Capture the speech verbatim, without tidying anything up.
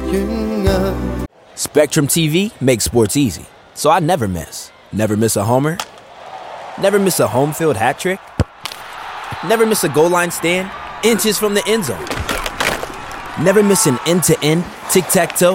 jünger. Spectrum T V makes sports easy, so I never miss. Never miss a homer. Never miss a home field hat trick. Never miss a goal line stand inches from the end zone. Never miss an end-to-end tic-tac-toe